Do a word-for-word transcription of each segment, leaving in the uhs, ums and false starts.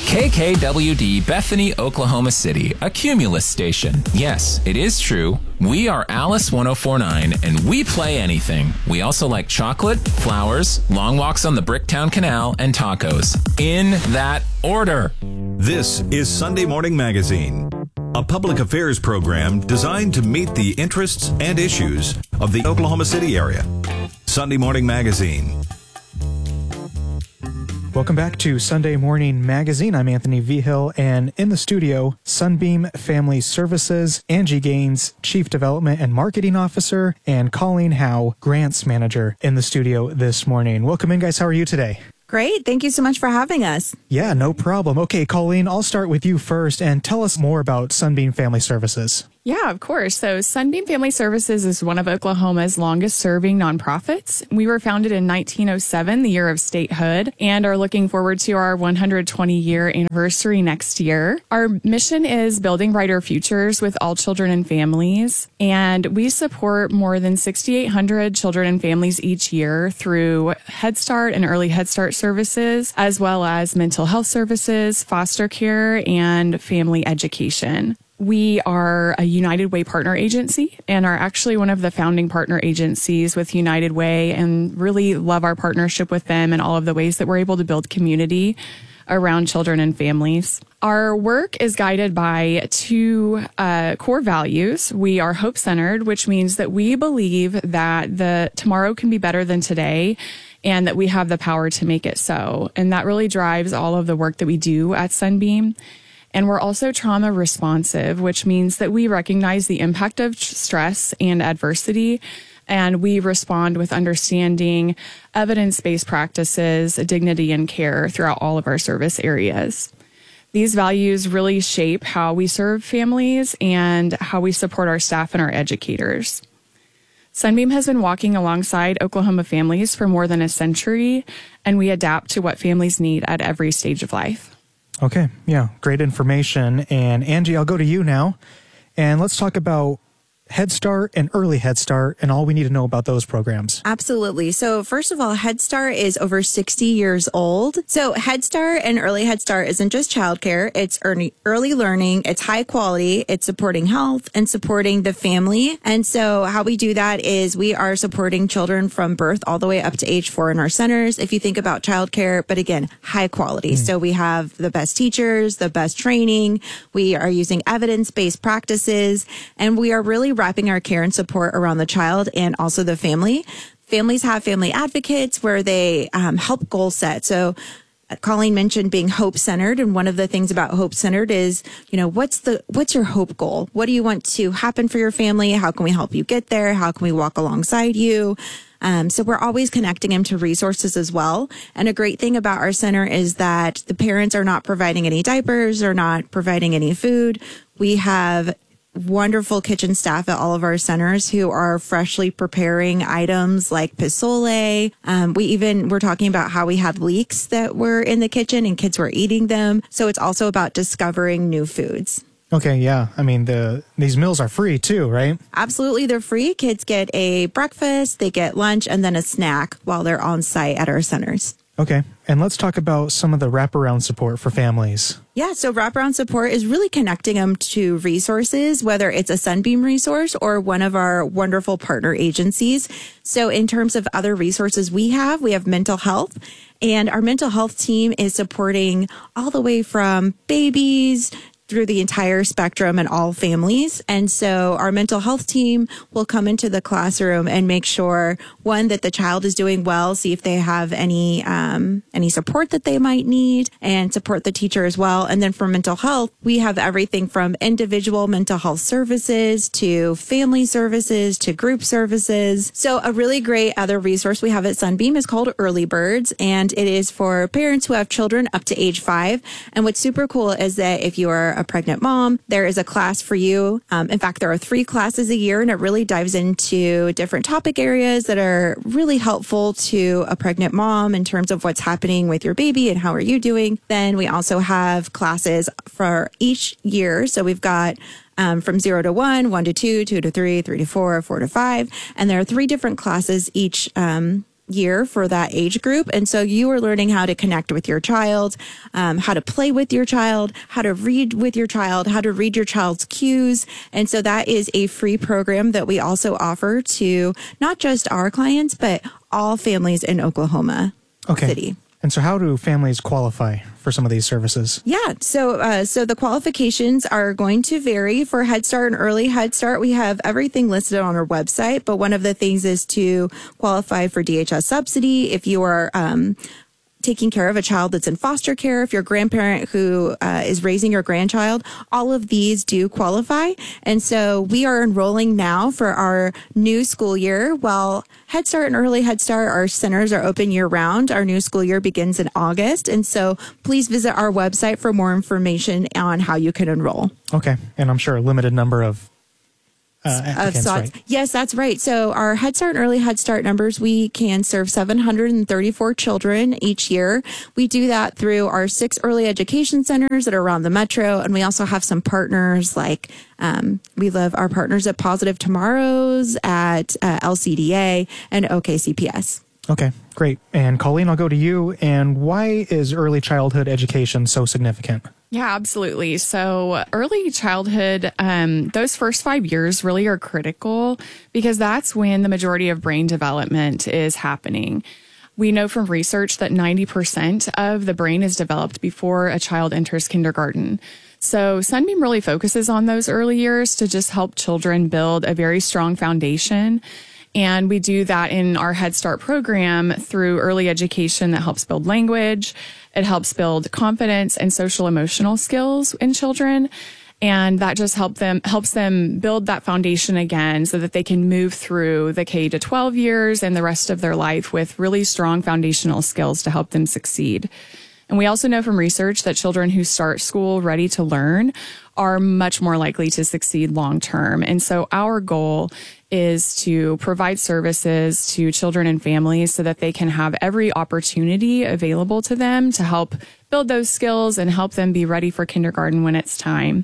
K K W D Bethany, Oklahoma City, a Cumulus station. Yes, it is true. We are Alice one oh four point nine, and we play anything. We also like chocolate, flowers, long walks on the Bricktown Canal, and tacos. In that order. This is Sunday Morning Magazine, a public affairs program designed to meet the interests and issues of the Oklahoma City area. Sunday Morning Magazine. Welcome back to Sunday Morning Magazine. I'm Anthony Vigil, and in the studio, Sunbeam Family Services, Angie Gaines, Chief Development and Marketing Officer, and Colleen Howe, Grants Manager, in the studio this morning. Welcome in, guys. How are you today? Great. Thank you so much for having us. Yeah, no problem. Okay, Colleen, I'll start with you first, and tell us more about Sunbeam Family Services. Yeah, of course. So Sunbeam Family Services is one of Oklahoma's longest serving nonprofits. We were founded in nineteen oh seven, the year of statehood, and are looking forward to our one hundred twenty year anniversary next year. Our mission is building brighter futures with all children and families. And we support more than six thousand eight hundred children and families each year through Head Start and early Head Start services, as well as mental health services, foster care, and family education. We are a United Way partner agency and are actually one of the founding partner agencies with United Way, and really love our partnership with them and all of the ways that we're able to build community around children and families. Our work is guided by two uh, core values. We are hope-centered, which means that we believe that the tomorrow can be better than today, and that we have the power to make it so. And that really drives all of the work that we do at Sunbeam. And we're also trauma responsive, which means that we recognize the impact of stress and adversity, and we respond with understanding, evidence-based practices, dignity, and care throughout all of our service areas. These values really shape how we serve families and how we support our staff and our educators. Sunbeam has been walking alongside Oklahoma families for more than a century, and we adapt to what families need at every stage of life. Okay, yeah, great information. And Angie, I'll go to you now, and let's talk about Head Start and Early Head Start and all we need to know about those programs. Absolutely. So first of all, Head Start is over sixty years old. So Head Start and Early Head Start isn't just childcare. It's early, early learning. It's high quality. It's supporting health and supporting the family. And so how we do that is we are supporting children from birth all the way up to age four in our centers. If you think about childcare, but again, high quality. Mm. So we have the best teachers, the best training. We are using evidence-based practices, and we are really wrapping our care and support around the child and also the family. Families have family advocates where they um, help goal set. So uh, Colleen mentioned being hope-centered, and one of the things about hope-centered is, you know, what's the what's your hope goal? What do you want to happen for your family? How can we help you get there? How can we walk alongside you? Um, so we're always connecting them to resources as well. And a great thing about our center is that the parents are not providing any diapers or not providing any food. We have wonderful kitchen staff at all of our centers who are freshly preparing items like pozole. Um, we even were talking about how we had leeks that were in the kitchen and kids were eating them. So it's also about discovering new foods. Okay, yeah. I mean, the these meals are free too, right? Absolutely, they're free. Kids get a breakfast, they get lunch, and then a snack while they're on site at our centers. Okay, and let's talk about some of the wraparound support for families. Yeah, so wraparound support is really connecting them to resources, whether it's a Sunbeam resource or one of our wonderful partner agencies. So in terms of other resources we have, we have mental health, and our mental health team is supporting all the way from babies through the entire spectrum and all families. And so our mental health team will come into the classroom and make sure, one, that the child is doing well, see if they have any um, any support that they might need, and support the teacher as well. And then for mental health, we have everything from individual mental health services to family services to group services. So a really great other resource we have at Sunbeam is called Early Birds, and it is for parents who have children up to age five. And what's super cool is that if you are a pregnant mom, there is a class for you. Um, in fact, there are three classes a year, and it really dives into different topic areas that are really helpful to a pregnant mom in terms of what's happening with your baby and how are you doing. Then we also have classes for each year. So we've got Um, from zero to one, one to two, two to three, three to four, four to five. And there are three different classes each um, year for that age group. And so you are learning how to connect with your child, um, how to play with your child, how to read with your child, how to read your child's cues. And so that is a free program that we also offer to not just our clients, but all families in Oklahoma okay. City. And so how do families qualify for some of these services? Yeah. So, uh, so the qualifications are going to vary for Head Start and Early Head Start. We have everything listed on our website, but one of the things is to qualify for D H S subsidy. If you are, um, taking care of a child that's in foster care, if you're a grandparent who uh, is raising your grandchild, all of these do qualify. And so we are enrolling now for our new school year. While Head Start and Early Head Start, our centers are open year round. Our new school year begins in August. And so please visit our website for more information on how you can enroll. Okay. And I'm sure a limited number of Uh, of applicants, slots. right? Yes, that's right. So our Head Start and Early Head Start numbers, we can serve seven hundred thirty-four children each year. We do that through our six early education centers that are around the metro. And we also have some partners like, um, we love our partners at Positive Tomorrows, at uh, L C D A, and O K C P S. Okay, great. And Colleen, I'll go to you. And why is early childhood education so significant? Yeah, absolutely. So early childhood, um, those first five years really are critical because that's when the majority of brain development is happening. We know from research that ninety percent of the brain is developed before a child enters kindergarten. So Sunbeam really focuses on those early years to just help children build a very strong foundation. And we do that in our Head Start program through early education that helps build language. It helps build confidence and social emotional skills in children. And that just help them, helps them build that foundation again so that they can move through the K to twelve years and the rest of their life with really strong foundational skills to help them succeed. And we also know from research that children who start school ready to learn are much more likely to succeed long term. And so our goal is to provide services to children and families so that they can have every opportunity available to them to help build those skills and help them be ready for kindergarten when it's time.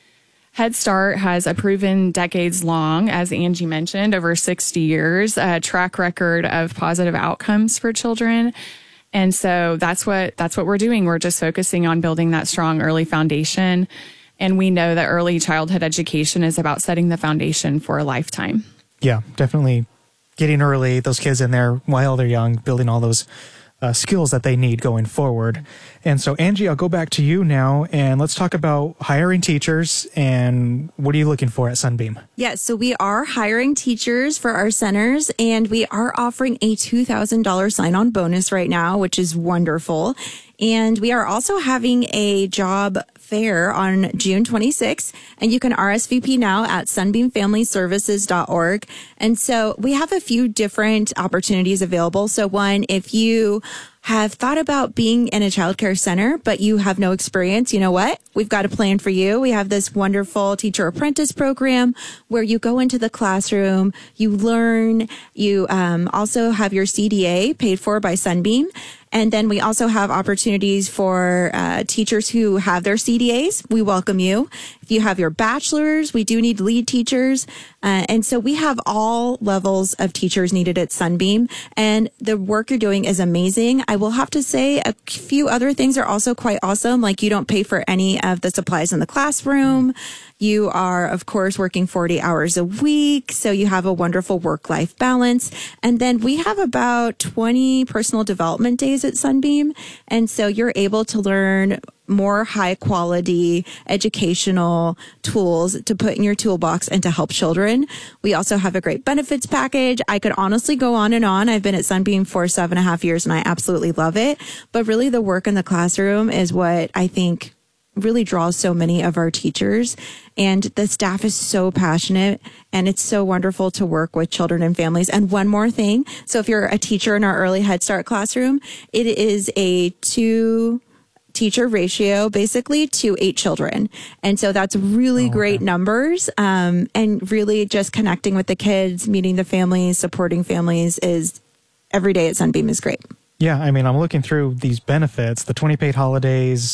Head Start has a proven decades long, as Angie mentioned, over sixty years, a track record of positive outcomes for children. And so that's what that's what we're doing. We're just focusing on building that strong early foundation. And we know that early childhood education is about setting the foundation for a lifetime. Yeah, definitely getting early, those kids in there while they're young, building all those uh, skills that they need going forward. And so, Angie, I'll go back to you now, and let's talk about hiring teachers and what are you looking for at Sunbeam? Yes, so we are hiring teachers for our centers, and we are offering a two thousand dollars sign-on bonus right now, which is wonderful. And we are also having a job fair on June twenty-sixth, and you can R S V P now at sunbeam family services dot org. And so we have a few different opportunities available. So one, if you have thought about being in a childcare center, but you have no experience, you know what? We've got a plan for you. We have this wonderful teacher apprentice program where you go into the classroom, you learn, you um, also have your C D A paid for by Sunbeam. And then we also have opportunities for uh, teachers who have their C D As. We welcome you. If you have your bachelor's, we do need lead teachers. Uh, and so we have all levels of teachers needed at Sunbeam. And the work you're doing is amazing. I will have to say a few other things are also quite awesome. Like you don't pay for any of the supplies in the classroom. You are, of course, working forty hours a week. So you have a wonderful work-life balance. And then we have about twenty personal development days at Sunbeam. And so you're able to learn more high quality educational tools to put in your toolbox and to help children. We also have a great benefits package. I could honestly go on and on. I've been at Sunbeam for seven and a half years and I absolutely love it. But really the work in the classroom is what I think really draws so many of our teachers, and the staff is so passionate, and it's so wonderful to work with children and families. And one more thing. So if you're a teacher in our early Head Start classroom, it is a two teacher ratio, basically to eight children. And so that's really oh, great okay. numbers. Um, and really just connecting with the kids, meeting the families, supporting families is every day at Sunbeam is great. Yeah. I mean, I'm looking through these benefits, the twenty paid holidays,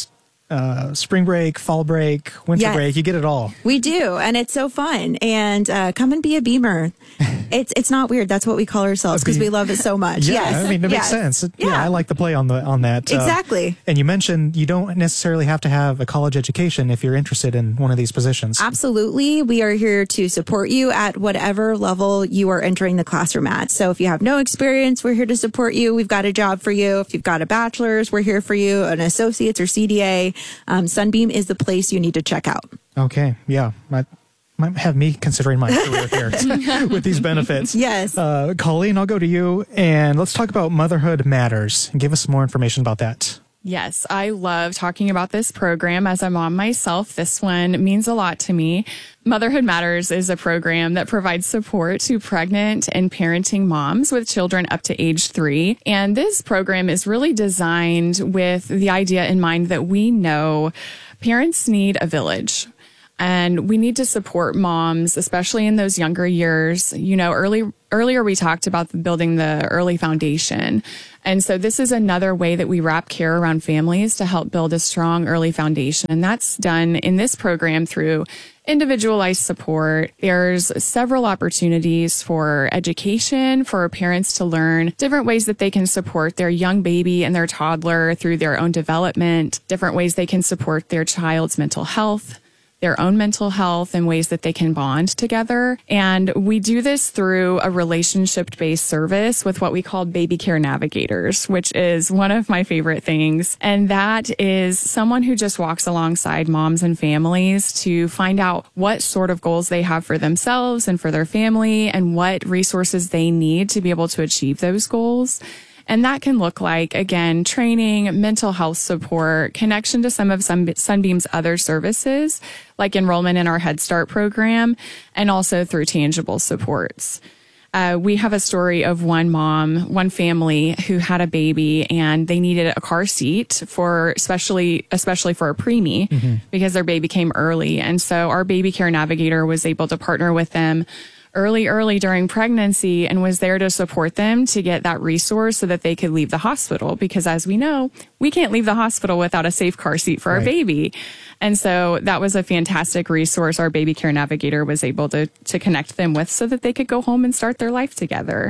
uh, spring break, fall break, winter Yes. break. You get it all. We do, and it's so fun. And uh, come and be a Beamer. It's it's not weird. That's what we call ourselves because we love it so much. Yeah, yes. I mean, it yes. makes sense. Yeah. Yeah. I like the play on the on that. Uh, Exactly. and you mentioned you don't necessarily have to have a college education if you're interested in one of these positions. Absolutely. We are here to support you at whatever level you are entering the classroom at. So if you have no experience, we're here to support you. We've got a job for you. If you've got a bachelor's, we're here for you. An associate's or C D A. Um, Sunbeam is the place you need to check out. Okay, yeah. Might, might have me considering my career here with these benefits. Yes. Uh, Colleen, I'll go to you, and let's talk about Motherhood Matters. Give us some more information about that. Yes, I love talking about this program. As a mom myself, this one means a lot to me. Motherhood Matters is a program that provides support to pregnant and parenting moms with children up to age three. And this program is really designed with the idea in mind that we know parents need a village. And we need to support moms, especially in those younger years. You know, early, earlier we talked about building the early foundation. And so this is another way that we wrap care around families to help build a strong early foundation. And that's done in this program through individualized support. There's several opportunities for education, for parents to learn different ways that they can support their young baby and their toddler through their own development, different ways they can support their child's mental health, their own mental health, and ways that they can bond together. And we do this through a relationship-based service with what we call baby care navigators, which is one of my favorite things. And that is someone who just walks alongside moms and families to find out what sort of goals they have for themselves and for their family and what resources they need to be able to achieve those goals. And that can look like, again, training, mental health support, connection to some of Sunbeam's other services, like enrollment in our Head Start program, and also through tangible supports. Uh, we have a story of one mom, one family who had a baby and they needed a car seat for especially, especially for a preemie mm-hmm. because their baby came early. And so our baby care navigator was able to partner with them early, early during pregnancy and was there to support them to get that resource so that they could leave the hospital. Because as we know, we can't leave the hospital without a safe car seat for right. our baby. And so that was a fantastic resource our baby care navigator was able to, to connect them with so that they could go home and start their life together.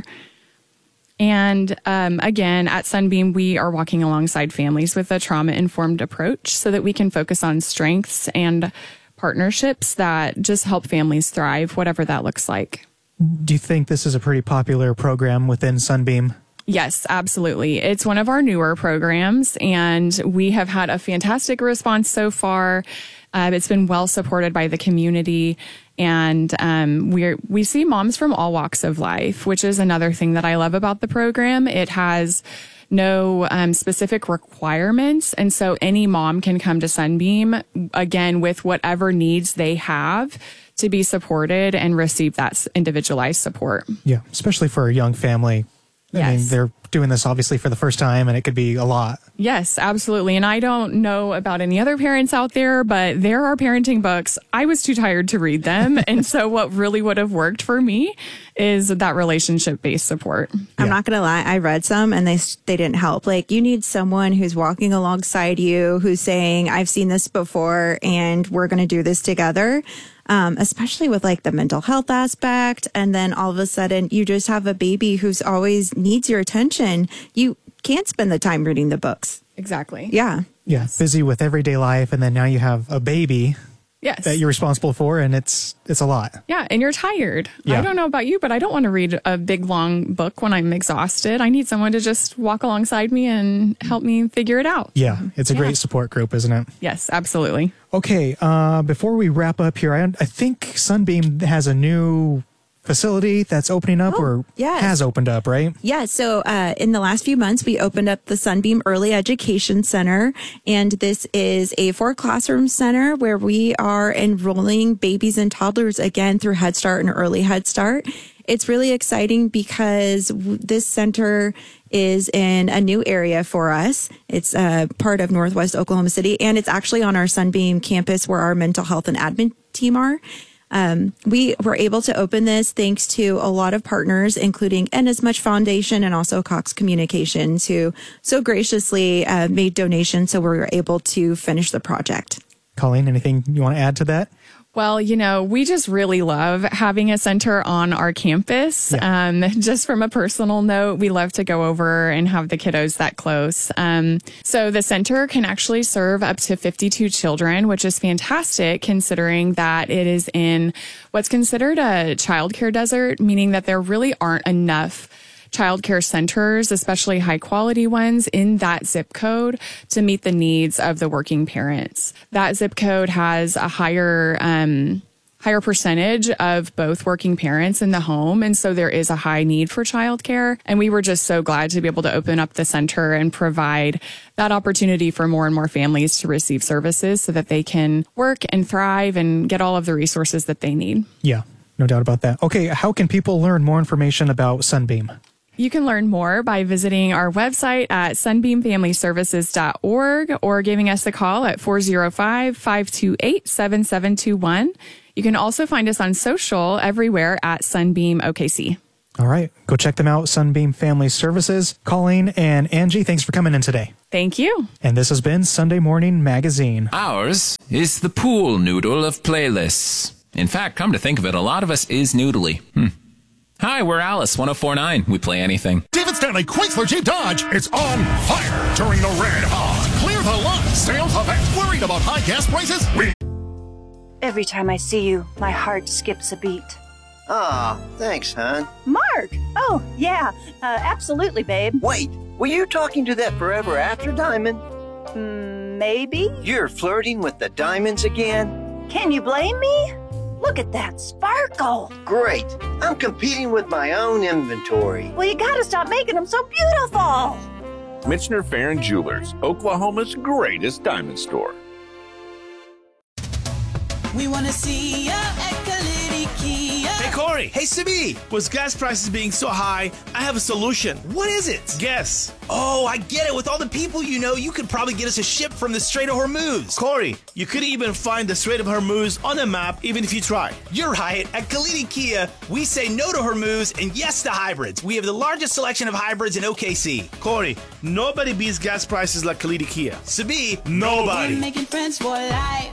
And um, again, at Sunbeam, we are walking alongside families with a trauma-informed approach so that we can focus on strengths and partnerships that just help families thrive, whatever that looks like. Do you think this is a pretty popular program within Sunbeam? Yes, absolutely. It's one of our newer programs, and we have had a fantastic response so far. Uh, it's been well supported by the community, and um, we we see moms from all walks of life, which is another thing that I love about the program. It has no um, specific requirements. And so any mom can come to Sunbeam, again, with whatever needs they have to be supported and receive that individualized support. Yeah, especially for a young family. I yes. mean, they're doing this obviously for the first time, and it could be a lot. Yes, absolutely. And I don't know about any other parents out there, but there are parenting books. I was too tired to read them. And so what really would have worked for me is that relationship-based support. I'm yeah. not going to lie. I read some and they they didn't help. Like, you need someone who's walking alongside you, who's saying, I've seen this before and we're going to do this together. Um, especially with like the mental health aspect. And then all of a sudden you just have a baby who's always needs your attention. You can't spend the time reading the books. Exactly. Yeah. Yeah. Yes. Busy with everyday life. And then now you have a baby yes. that you're responsible for. And it's, it's a lot. Yeah. And you're tired. Yeah. I don't know about you, but I don't want to read a big, long book when I'm exhausted. I need someone to just walk alongside me and help me figure it out. Yeah. It's a Yeah. great support group, isn't it? Yes, absolutely. Okay, uh, before we wrap up here, I, I think Sunbeam has a new facility that's opening up Oh, or yes. has opened up, right? Yeah. So uh, in the last few months, we opened up the Sunbeam Early Education Center. And this is a four classroom center where we are enrolling babies and toddlers again through Head Start and Early Head Start. It's really exciting because w- this center is in a new area for us. It's uh, part of Northwest Oklahoma City, and it's actually on our Sunbeam campus where our mental health and admin team are. Um, we were able to open this thanks to a lot of partners, including Inasmuch Foundation and also Cox Communications, who so graciously uh, made donations so we were able to finish the project. Colleen, anything you want to add to that? Well, you know, we just really love having a center on our campus. Yeah. Um, just from a personal note, we love to go over and have the kiddos that close. Um, so the center can actually serve up to fifty-two children, which is fantastic considering that it is in what's considered a childcare desert, meaning that there really aren't enough childcare centers, especially high quality ones in that zip code to meet the needs of the working parents. That zip code has a higher, um, higher percentage of both working parents in the home. And so there is a high need for childcare. And we were just so glad to be able to open up the center and provide that opportunity for more and more families to receive services so that they can work and thrive and get all of the resources that they need. Yeah, no doubt about that. Okay, how can people learn more information about Sunbeam? You can learn more by visiting our website at sunbeam family services dot org or giving us a call at four oh five, five two eight, seven seven two one. You can also find us on social everywhere at Sunbeam O K C. All right. Go check them out, Sunbeam Family Services. Colleen and Angie, thanks for coming in today. Thank you. And this has been Sunday Morning Magazine. Ours is the pool noodle of playlists. In fact, come to think of it, a lot of us is noodly. Hmm. Hi, we're Alice, one oh four point nine. We play anything. David Stanley, Chrysler Jeep Dodge. It's on fire during the Red Hot Clear the Line sales event. Worried about high gas prices? We Every time I see you, my heart skips a beat. Aw, oh, thanks, hon. Mark! Oh, yeah, uh, absolutely, babe. Wait, were you talking to that forever after diamond? Mm, maybe? You're flirting with the diamonds again? Can you blame me? Look at that sparkle. Great. I'm competing with my own inventory. Well, you gotta stop making them so beautiful. Michener Farron Jewelers, Oklahoma's greatest diamond store. We want to see ya at Kalidi Kia. Hey, Corey. Hey, Sibi. With gas prices being so high, I have a solution. What is it? Guess. Oh, I get it. With all the people you know, you could probably get us a ship from the Strait of Hormuz. Corey, you could even find the Strait of Hormuz on a map, even if you try. You're right. At Kalidi Kia, we say no to Hormuz and yes to hybrids. We have the largest selection of hybrids in O K C. Corey, nobody beats gas prices like Kalidi Kia. Sibi, nobody. We're making friends for life.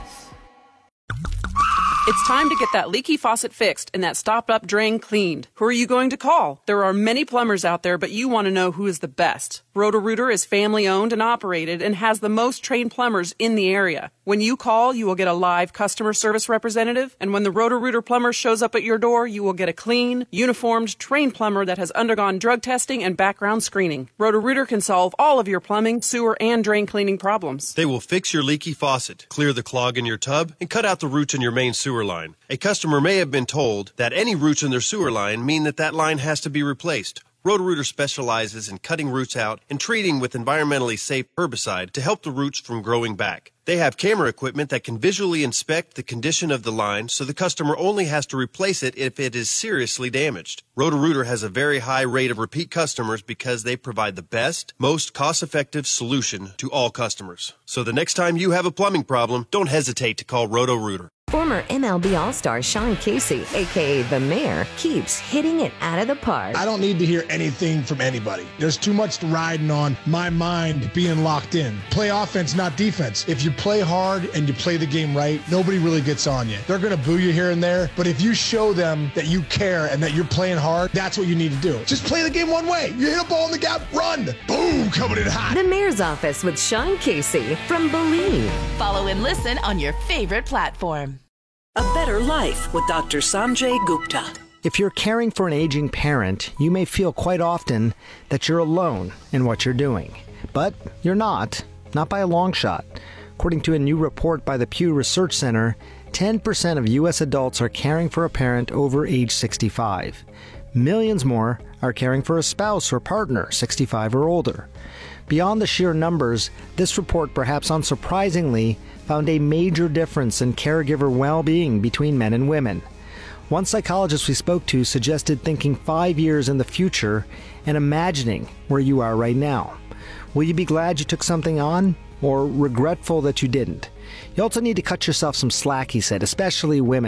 It's time to get that leaky faucet fixed and that stopped-up drain cleaned. Who are you going to call? There are many plumbers out there, but you want to know who is the best. Roto-Rooter is family-owned and operated and has the most trained plumbers in the area. When you call, you will get a live customer service representative, and when the Roto-Rooter plumber shows up at your door, you will get a clean, uniformed, trained plumber that has undergone drug testing and background screening. Roto-Rooter can solve all of your plumbing, sewer, and drain cleaning problems. They will fix your leaky faucet, clear the clog in your tub, and cut out the roots in your main sewer line. A customer may have been told that any roots in their sewer line mean that that line has to be replaced. Roto-Rooter specializes in cutting roots out and treating with environmentally safe herbicide to help the roots from growing back. They have camera equipment that can visually inspect the condition of the line so the customer only has to replace it if it is seriously damaged. Roto-Rooter has a very high rate of repeat customers because they provide the best, most cost-effective solution to all customers. So the next time you have a plumbing problem, don't hesitate to call Roto-Rooter. Former M L B All-Star Sean Casey, a k a. The Mayor, keeps hitting it out of the park. I don't need to hear anything from anybody. There's too much riding on my mind being locked in. Play offense, not defense. If you play hard and you play the game right, nobody really gets on you. They're going to boo you here and there, but if you show them that you care and that you're playing hard, that's what you need to do. Just play the game one way. You hit a ball in the gap, run. Boom, coming in hot. The Mayor's Office with Sean Casey from Believe. Follow and listen on your favorite platform. A Better Life with Doctor Sanjay Gupta. If you're caring for an aging parent, you may feel quite often that you're alone in what you're doing. But you're not, not by a long shot. According to a new report by the Pew Research Center, ten percent of U S adults are caring for a parent over age sixty-five. Millions more are caring for a spouse or partner sixty-five or older. Beyond the sheer numbers, this report, perhaps unsurprisingly, found a major difference in caregiver well-being between men and women. One psychologist we spoke to suggested thinking five years in the future and imagining where you are right now. Will you be glad you took something on, or regretful that you didn't? You also need to cut yourself some slack, he said, especially women.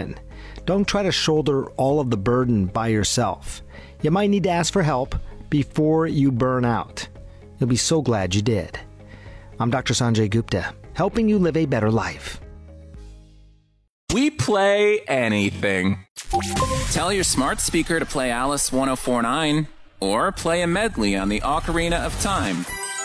Don't try to shoulder all of the burden by yourself. You might need to ask for help before you burn out. You'll be so glad you did. I'm Doctor Sanjay Gupta, helping you live a better life. We play anything. Tell your smart speaker to play Alice one oh four nine or play a medley on the Ocarina of Time.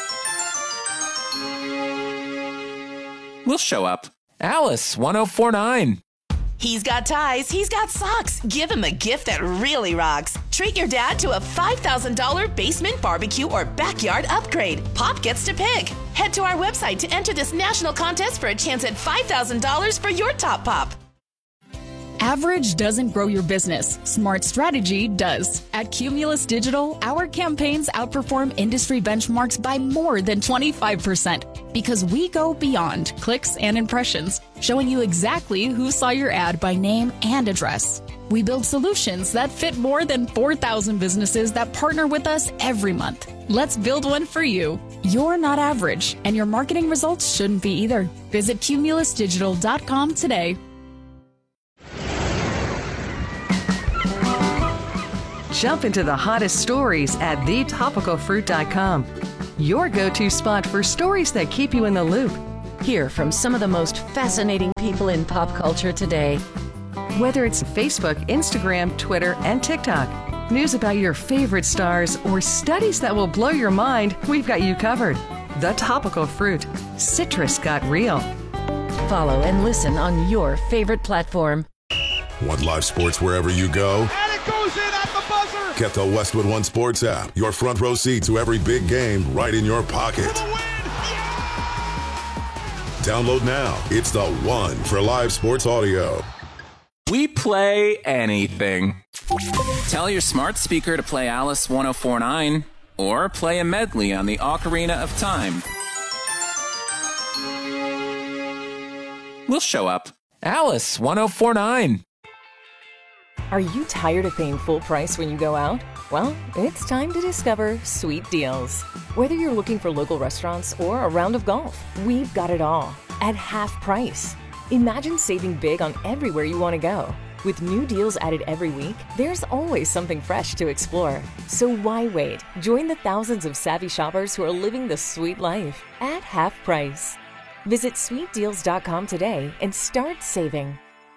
We'll show up. Alice one oh four nine. He's got ties, he's got socks. Give him a gift that really rocks. Treat your dad to a five thousand dollars basement barbecue or backyard upgrade. Pop gets to pick. Head to our website to enter this national contest for a chance at five thousand dollars for your top pop. Average doesn't grow your business. Smart strategy does. At Cumulus Digital, our campaigns outperform industry benchmarks by more than twenty-five percent because we go beyond clicks and impressions, showing you exactly who saw your ad by name and address. We build solutions that fit more than four thousand businesses that partner with us every month. Let's build one for you. You're not average, and your marketing results shouldn't be either. Visit cumulus digital dot com today. Jump into the hottest stories at the topical fruit dot com. Your go-to spot for stories that keep you in the loop. Hear from some of the most fascinating people in pop culture today. Whether it's Facebook, Instagram, Twitter, and TikTok, news about your favorite stars, or studies that will blow your mind, we've got you covered. The Topical Fruit. Citrus got real. Follow and listen on your favorite platform. Want live sports wherever you go? And it goes in at the buzzer! Get the Westwood One Sports app. Your front row seat to every big game right in your pocket. For the win! Yeah! Download now. It's the one for live sports audio. We play anything. Tell your smart speaker to play Alice one oh four nine or play a medley on the Ocarina of Time. We'll show up. Alice one oh four nine. Are you tired of paying full price when you go out? Well, it's time to discover Sweet Deals. Whether you're looking for local restaurants or a round of golf, we've got it all at half price. Imagine saving big on everywhere you want to go. With new deals added every week, there's always something fresh to explore. So why wait? Join the thousands of savvy shoppers who are living the sweet life at half price. Visit sweet deals dot com today and start saving.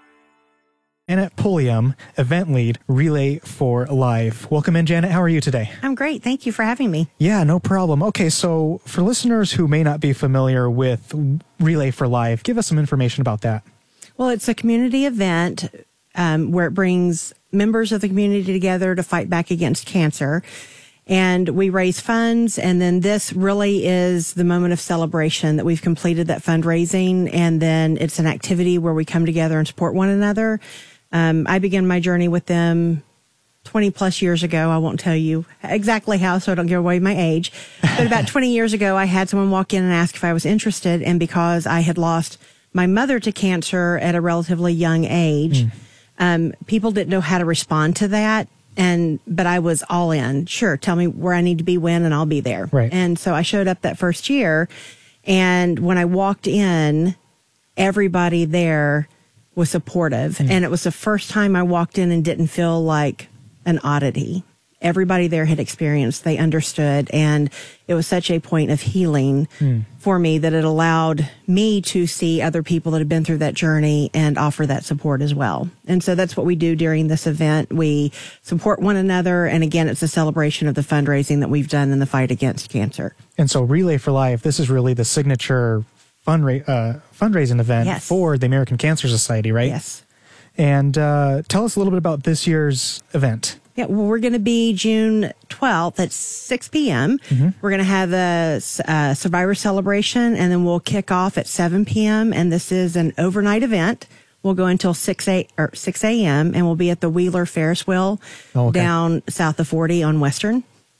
Janet Pulliam, event lead, Relay for Life. Welcome in, Janet. How are you today? I'm great. Thank you for having me. Yeah, no problem. Okay, so for listeners who may not be familiar with Relay for Life, give us some information about that. Well, it's a community event um, where it brings members of the community together to fight back against cancer. And we raise funds, and then this really is the moment of celebration that we've completed that fundraising, and then it's an activity where we come together and support one another. Um, I began my journey with them twenty plus years ago. I won't tell you exactly how, so I don't give away my age. But about twenty years ago, I had someone walk in and ask if I was interested. And because I had lost my mother to cancer at a relatively young age, mm. um, people didn't know how to respond to that. And, but I was all in. Sure. Tell me where I need to be when, and I'll be there. Right. And so I showed up that first year. And when I walked in, everybody there was supportive. Mm. And it was the first time I walked in and didn't feel like an oddity. Everybody there had experienced, they understood. And it was such a point of healing mm. for me that it allowed me to see other people that have been through that journey and offer that support as well. And so that's what we do during this event. We support one another. And again, it's a celebration of the fundraising that we've done in the fight against cancer. And so Relay for Life, this is really the signature Fundra- uh, fundraising event yes. for the American Cancer Society, right? Yes. And uh, tell us a little bit about this year's event. Yeah, well, we're going to be June twelfth at six p.m. Mm-hmm. We're going to have a, a survivor celebration, and then we'll kick off at seven p.m. And this is an overnight event. We'll go until six a.m. and we'll be at the Wheeler Ferris wheel oh, okay. down south of forty on Western.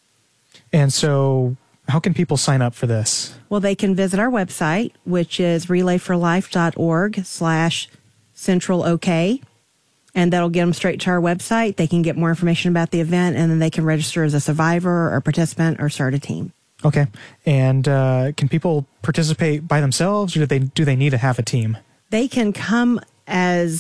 And so how can people sign up for this? Well, they can visit our website, which is relay for life dot org slash central OK. And that'll get them straight to our website. They can get more information about the event, and then they can register as a survivor or participant or start a team. Okay. And uh, can people participate by themselves, or do they, do they need to have a team? They can come as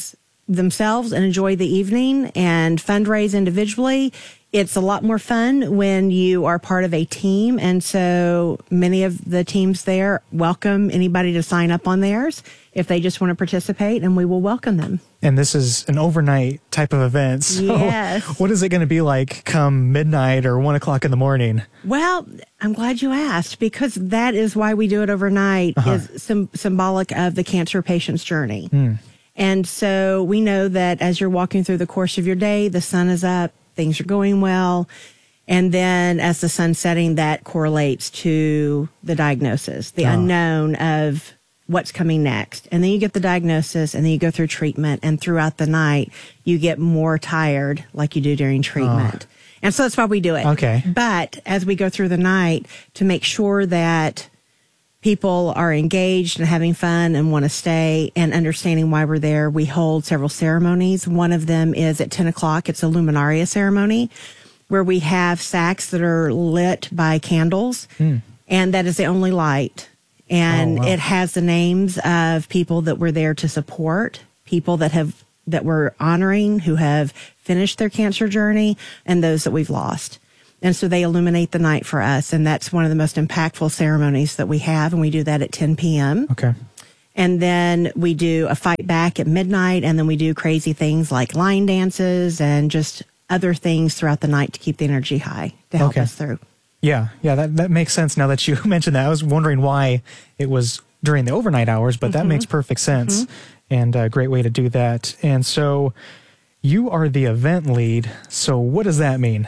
themselves and enjoy the evening and fundraise individually. It's a lot more fun when you are part of a team. And so many of the teams there welcome anybody to sign up on theirs if they just want to participate, and we will welcome them. And this is an overnight type of event. So yes. What is it going to be like come midnight or one o'clock in the morning? Well, I'm glad you asked, because that is why we do it overnight, uh-huh. is sim- symbolic of the cancer patient's journey. Mm. And so we know that as you're walking through the course of your day, the sun is up, things are going well. And then as the sun's setting, that correlates to the diagnosis, the oh. unknown of what's coming next. And then you get the diagnosis, and then you go through treatment. And throughout the night, you get more tired like you do during treatment. Oh. And so that's why we do it. Okay. But as we go through the night, to make sure that people are engaged and having fun and want to stay and understanding why we're there, we hold several ceremonies. One of them is at ten o'clock. It's a luminaria ceremony where we have sacks that are lit by candles, mm. and that is the only light. And oh, wow. it has the names of people that we're there to support, people that have that we're honoring who have finished their cancer journey, and those that we've lost. And so they illuminate the night for us. And that's one of the most impactful ceremonies that we have. And we do that at ten p.m. Okay. And then we do a fight back at midnight. And then we do crazy things like line dances and just other things throughout the night to keep the energy high to help okay. us through. Yeah. Yeah. That, that makes sense now that you mentioned that. I was wondering why it was during the overnight hours, but mm-hmm. that makes perfect sense. Mm-hmm. And a great way to do that. And so you are the event lead. So what does that mean?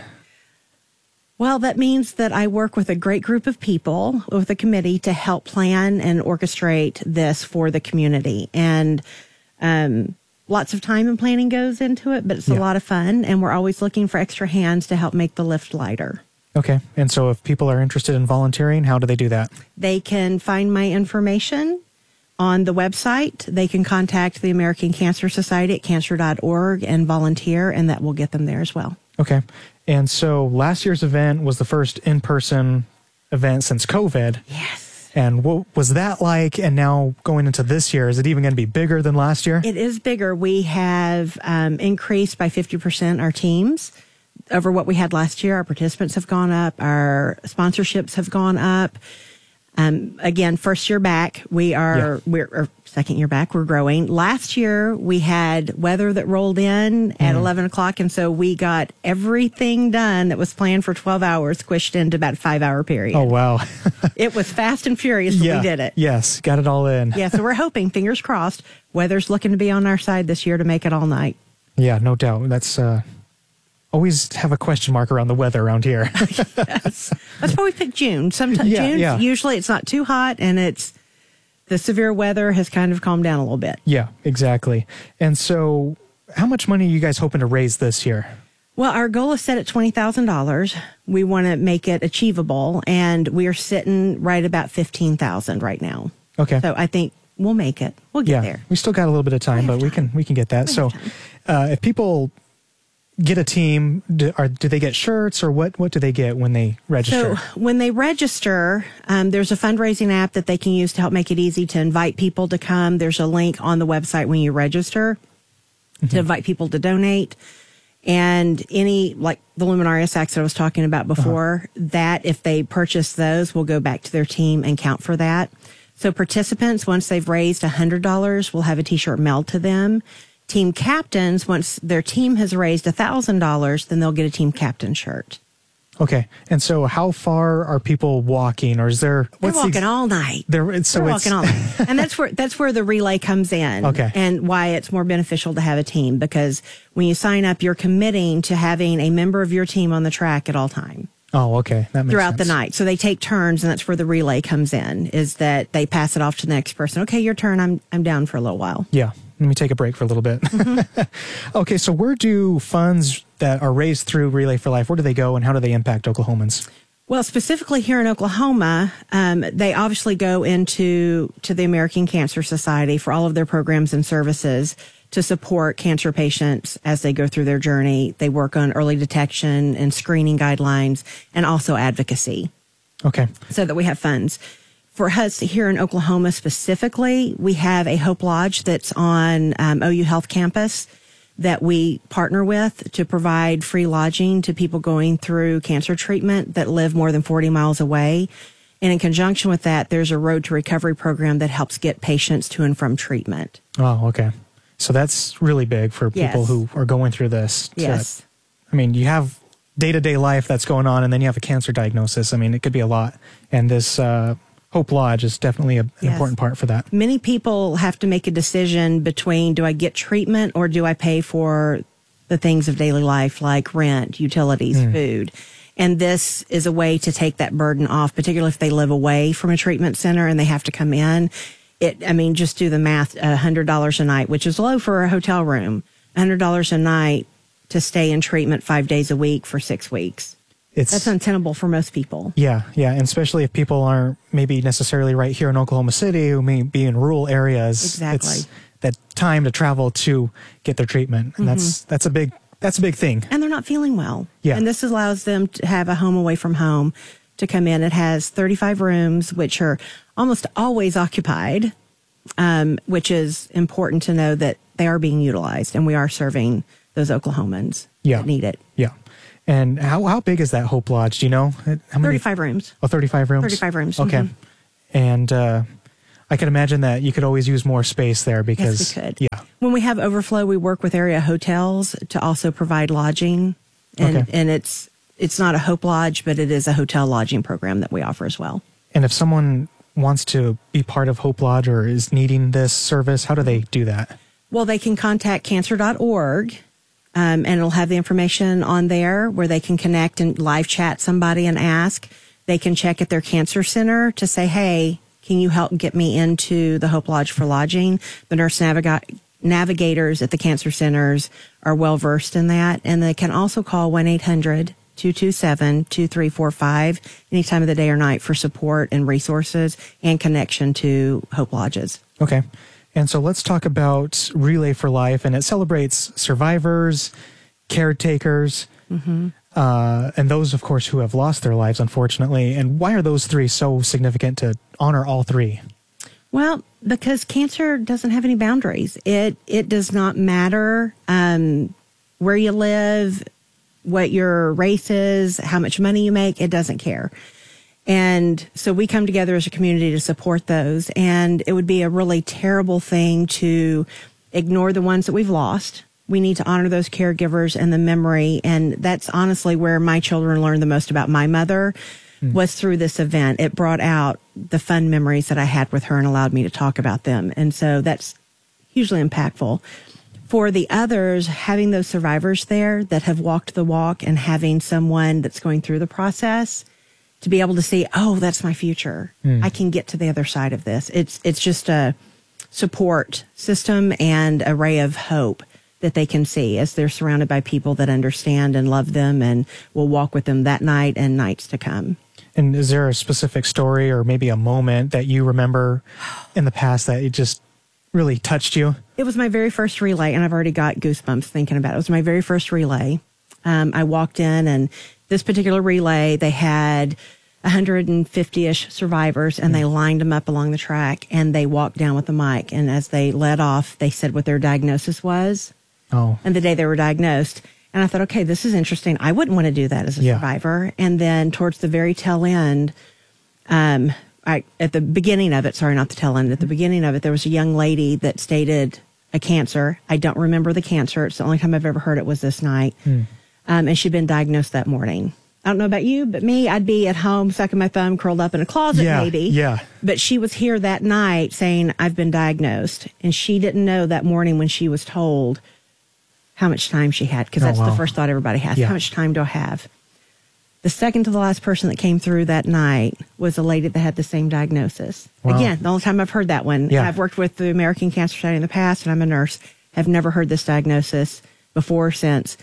Well, that means that I work with a great group of people, with a committee, to help plan and orchestrate this for the community. And um, lots of time and planning goes into it, but it's yeah. a lot of fun. And we're always looking for extra hands to help make the lift lighter. Okay. And so if people are interested in volunteering, how do they do that? They can find my information on the website. They can contact the American Cancer Society at cancer dot org and volunteer, and that will get them there as well. Okay. And so last year's event was the first in-person event since COVID. Yes. And what was that like? And now going into this year, is it even going to be bigger than last year? It is bigger. We have um, increased by fifty percent our teams over what we had last year. Our participants have gone up. Our sponsorships have gone up. Um, again, first year back, we are, yeah. we're, or second year back, we're growing. Last year, we had weather that rolled in at mm. eleven o'clock. And so we got everything done that was planned for twelve hours squished into about a five hour period. Oh, wow. It was fast and furious when yeah. we did it. Yes. Got it all in. Yeah. So we're hoping, fingers crossed, weather's looking to be on our side this year to make it all night. Yeah, no doubt. That's, uh, always have a question mark around the weather around here. Yes. That's why we picked June. Sometimes yeah, June, yeah. usually it's not too hot, and it's the severe weather has kind of calmed down a little bit. Yeah, exactly. And so how much money are you guys hoping to raise this year? Well, our goal is set at twenty thousand dollars. We want to make it achievable, and we are sitting right about fifteen thousand dollars right now. Okay. So I think we'll make it. We'll get yeah, there. We still got a little bit of time, but time. we can we can get that. We so uh, if people get a team, do, or do they get shirts, or what, what do they get when they register? So when they register, um, there's a fundraising app that they can use to help make it easy to invite people to come. There's a link on the website when you register mm-hmm. to invite people to donate. And any, like the Luminaria sacks that I was talking about before, uh-huh. that if they purchase those, will go back to their team and count for that. So participants, once they've raised one hundred dollars, will have a t-shirt mailed to them. Team captains, once their team has raised one thousand dollars, then they'll get a team captain shirt. Okay. And so how far are people walking, or is there... They're what's walking the, all night. They're, so they're it's, walking all night. And that's where, that's where the relay comes in. Okay. And why it's more beneficial to have a team, because when you sign up, you're committing to having a member of your team on the track at all time. Oh, okay. That makes throughout sense. the night. So they take turns, and that's where the relay comes in, is that they pass it off to the next person. Okay, your turn. I'm I'm down for a little while. Yeah. Let me take a break for a little bit. Mm-hmm. Okay, so where do funds that are raised through Relay for Life, where do they go, and how do they impact Oklahomans? Well, specifically here in Oklahoma, um, they obviously go into to the American Cancer Society for all of their programs and services to support cancer patients as they go through their journey. They work on early detection and screening guidelines, and also advocacy. Okay. So that we have funds. For us here in Oklahoma specifically, we have a Hope Lodge that's on um, O U Health campus that we partner with to provide free lodging to people going through cancer treatment that live more than forty miles away. And in conjunction with that, there's a Road to Recovery program that helps get patients to and from treatment. Oh, okay. So that's really big for people Yes. who are going through this. to- Yes. I mean, you have day-to-day life that's going on, and then you have a cancer diagnosis. I mean, it could be a lot. And this uh, Hope Lodge is definitely a, an Yes. important part for that. Many people have to make a decision between, do I get treatment or do I pay for the things of daily life like rent, utilities, Mm. food? And this is a way to take that burden off, particularly if they live away from a treatment center and they have to come in. It, I mean, just do the math, one hundred dollars a night, which is low for a hotel room, one hundred dollars a night to stay in treatment five days a week for six weeks. It's That's untenable for most people. Yeah, yeah, and especially if people aren't maybe necessarily right here in Oklahoma City, who may be in rural areas. Exactly. It's that time to travel to get their treatment, and that's Mhm. that's a big that's a big thing. And they're not feeling well. Yeah. And this allows them to have a home away from home to come in. It has thirty-five rooms, which are almost always occupied, um, which is important to know that they are being utilized and we are serving those Oklahomans Yeah. that need it. Yeah. And how how big is that Hope Lodge? Do you know? How many? thirty-five rooms. Oh, thirty-five rooms? thirty-five rooms. Okay. Mhm. And uh, I can imagine that you could always use more space there because. Yes, we could. Yeah. When we have overflow, we work with area hotels to also provide lodging. And, Okay. and it's it's not a Hope Lodge, but it is a hotel lodging program that we offer as well. And if someone wants to be part of Hope Lodge or is needing this service, how do they do that? Well, they can contact cancer dot org, um, and it'll have the information on there where they can connect and live chat somebody and ask. They can check at their cancer center to say, hey, can you help get me into the Hope Lodge for lodging? The nurse naviga- navigators at the cancer centers are well versed in that. And they can also call one eight hundred two two seven two three four five any time of the day or night for support and resources and connection to Hope Lodges. Okay. And so let's talk about Relay for Life, and it celebrates survivors, caretakers, Mm-hmm. uh, and those, of course, who have lost their lives, unfortunately. And why are those three so significant to honor all three? Well, because cancer doesn't have any boundaries. It it does not matter um, where you live, what your race is, how much money you make. It doesn't care. And so we come together as a community to support those. And it would be a really terrible thing to ignore the ones that we've lost. We need to honor those caregivers and the memory. And that's honestly where my children learned the most about my mother was through this event. It brought out the fun memories that I had with her and allowed me to talk about them. And so that's hugely impactful. For the others, having those survivors there that have walked the walk and having someone that's going through the process to be able to see, oh, that's my future. Mm. I can get to the other side of this. It's it's just a support system and a ray of hope that they can see as they're surrounded by people that understand and love them and will walk with them that night and nights to come. And is there a specific story or maybe a moment that you remember in the past that it just really touched you? It was my very first relay, and I've already got goosebumps thinking about it. It was my very first relay. Um, I walked in, and this particular relay, they had one hundred fifty-ish survivors, and they lined them up along the track, and they walked down with the mic. And as they led off, they said what their diagnosis was Oh. and the day they were diagnosed. And I thought, okay, this is interesting. I wouldn't want to do that as a Yeah. survivor. And then towards the very tail end, um, I, at the beginning of it, sorry, not the tail end, at the beginning of it, there was a young lady that stated a cancer. I don't remember the cancer. It's the only time I've ever heard it was this night. Hmm. Um, and she'd been diagnosed that morning. I don't know about you, but me, I'd be at home sucking my thumb, curled up in a closet Yeah, maybe. yeah. But she was here that night saying, I've been diagnosed. And she didn't know that morning when she was told how much time she had, because Oh, that's wow. the first thought everybody has. Yeah. How much time do I have? The second to the last person that came through that night was a lady that had the same diagnosis. Wow. Again, the only time I've heard that one. Yeah. I've worked with the American Cancer Society in the past, and I'm a nurse. Have never heard this diagnosis before or since.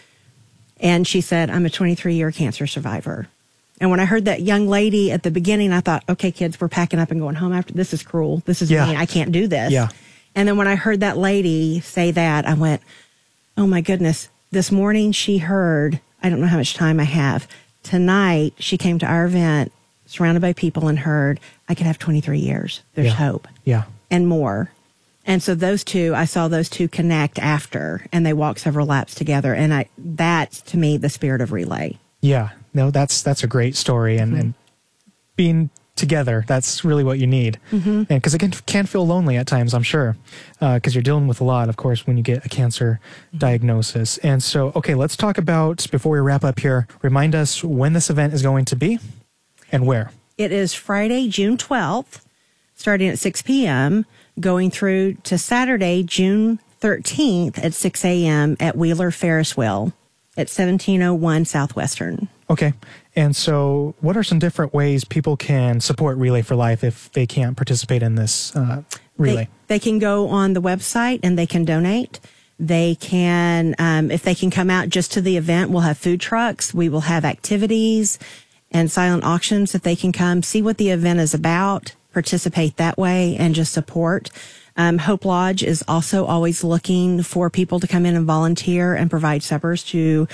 And she said, I'm a twenty-three-year cancer survivor. And when I heard that young lady at the beginning, I thought, okay, kids, we're packing up and going home after this. Is cruel. This is Yeah. mean. I can't do this. Yeah. And then when I heard that lady say that, I went, oh my goodness. This morning she heard, I don't know how much time I have. Tonight she came to our event surrounded by people and heard, I could have twenty-three years. There's Yeah. hope. Yeah. And more. And so those two, I saw those two connect after, and they walked several laps together. And I, that's to me the spirit of Relay. Yeah. No, that's that's a great story, and, mm-hmm. and being together, that's really what you need. Mm-hmm. And because it can can feel lonely at times, I'm sure, because uh, you're dealing with a lot, of course, when you get a cancer mm-hmm. diagnosis. And so, okay, let's talk about, before we wrap up here, remind us when this event is going to be and where. It is Friday, June twelfth, starting at six p.m., going through to Saturday, June thirteenth at six a.m. at Wheeler Ferris Wheel at seventeen oh one Southwestern. Okay. And so what are some different ways people can support Relay for Life if they can't participate in this uh, relay? They, they can go on the website and they can donate. They can, um, if they can come out just to the event, we'll have food trucks. We will have activities and silent auctions that they can come see what the event is about, participate that way, and just support. Um, Hope Lodge is also always looking for people to come in and volunteer and provide suppers to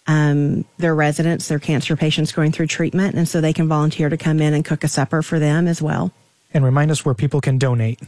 um, their residents, their cancer patients going through treatment. And so they can volunteer to come in and cook a supper for them as well. And remind us where people can donate.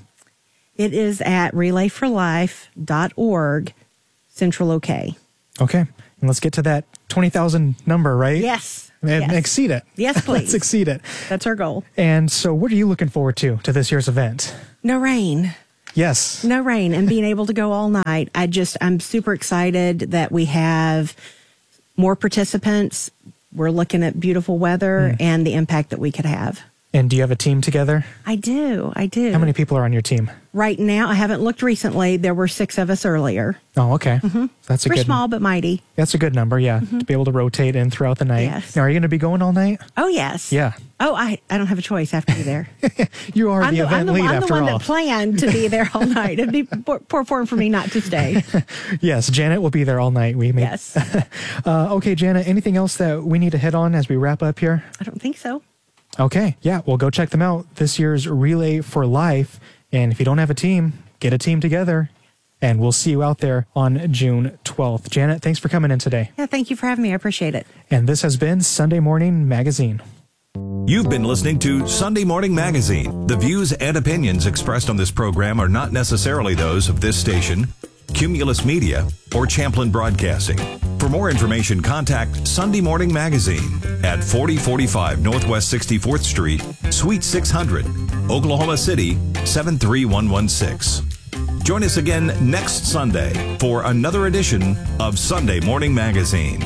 It is at relay for life dot org, Central OK. Okay. And let's get to that twenty thousand number, right? Yes. And yes. exceed it. Yes, please. Let's exceed it. That's our goal. And so what are you looking forward to, to this year's event? No rain. Yes. No rain and being able to go all night. I just, I'm super excited that we have more participants. We're looking at beautiful weather mm. and the impact that we could have. And do you have a team together? I do. I do. How many people are on your team? Right now, I haven't looked recently. There were six of us earlier. Oh, okay. Mm-hmm. That's a We're good small but mighty. That's a good number, yeah, mm-hmm. to be able to rotate in throughout the night. Yes. Now, are you going to be going all night? Oh, yes. Yeah. Oh, I, I don't have a choice. I have to be there. You are I'm the, the event I'm the, lead, I'm after the one all. that planned to be there all night. It'd be poor, poor form for me not to stay. Yes, Janet will be there all night. We may. Yes. uh, okay, Janet, anything else that we need to hit on as we wrap up here? I don't think so. Okay, yeah, well, go check them out. This year's Relay for Life. And if you don't have a team, get a team together. And we'll see you out there on June twelfth. Janet, thanks for coming in today. Yeah, thank you for having me. I appreciate it. And this has been Sunday Morning Magazine. You've been listening to Sunday Morning Magazine. The views and opinions expressed on this program are not necessarily those of this station, Cumulus Media, or Champlin Broadcasting. For more information, contact Sunday Morning Magazine at forty forty-five Northwest sixty-fourth Street, Suite six hundred, Oklahoma City, seven three one one six. Join us again next Sunday for another edition of Sunday Morning Magazine.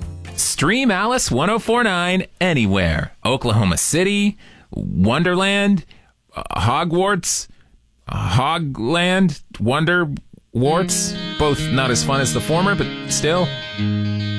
Stream Alice ten forty-nine anywhere. Oklahoma City, Wonderland, uh, Hogwarts, uh, Hogland, Wonder... Warts, both not as fun as the former, but still.